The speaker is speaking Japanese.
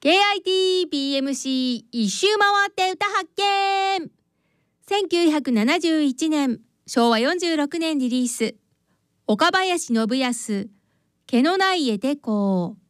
KITBMC 一周回って歌発見。1971年昭和46年リリース、岡林信康毛のない絵手こう。